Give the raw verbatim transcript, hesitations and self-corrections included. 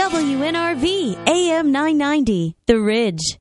W N R V, A M nine ninety, The Ridge.